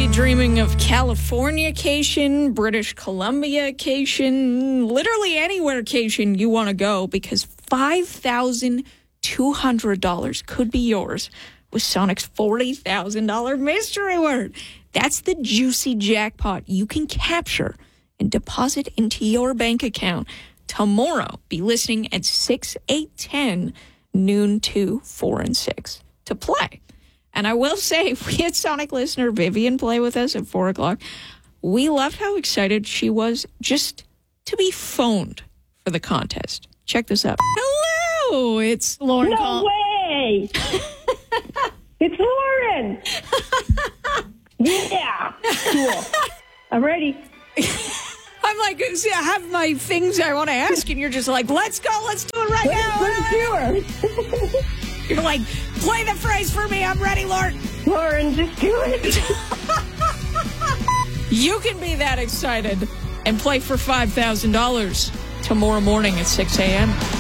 dreaming of California-cation, British Columbia-cation, literally anywhere-cation you want to go, because $5,200 could be yours with Sonic's $40,000 mystery word. That's the juicy jackpot you can capture and deposit into your bank account tomorrow. Be listening at 6, 8, 10, noon, 2, 4, and 6 to play. And I will say, we had Sonic listener Vivian play with us at 4 o'clock. We loved how excited she was just to be phoned for the contest. Check this out. Hello, it's Lauren. No way! It's Lauren! Yeah! Cool. I'm ready. I'm like, I have my things I want to ask, and you're just like, let's go, let's do it right now. Let's do it. You're like, play the phrase for me. I'm ready, Lauren. Lauren, just do it. You can be that excited and play for $5,000 tomorrow morning at 6 a.m.